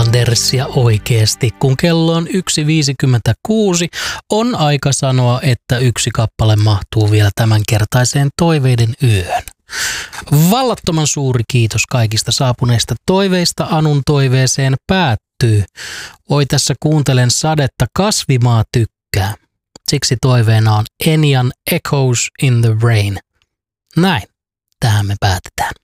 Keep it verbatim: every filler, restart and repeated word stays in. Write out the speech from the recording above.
Andersia oikeasti. Kun kello on yksi viisikymmentäkuusi, on aika sanoa, että yksi kappale mahtuu vielä tämänkertaiseen toiveiden yöhön. Vallattoman suuri kiitos kaikista saapuneista toiveista. Anun toiveeseen päättyy. Oi tässä kuuntelen sadetta, kasvimaa tykkää. Siksi toiveena on Enian Echoes in the Rain. Näin, tähän me päätetään.